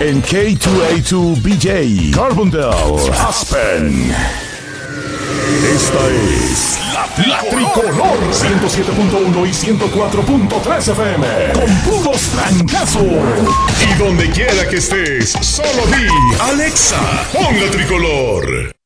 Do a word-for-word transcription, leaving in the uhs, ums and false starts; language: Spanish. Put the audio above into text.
en K dos A dos B J, Carbondale, Aspen. Esta es la, la Tricolor ciento siete punto uno y ciento cuatro punto tres F M con puros trancazos. Y donde quiera que estés, solo di Alexa, pon la Tricolor.